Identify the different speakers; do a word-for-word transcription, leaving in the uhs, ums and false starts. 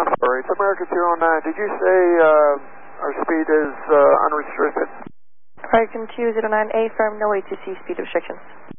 Speaker 1: I'm sorry, it's American two oh nine. Did you say uh, our speed is uh, unrestricted?
Speaker 2: American two oh nine, A firm, no A T C speed restrictions.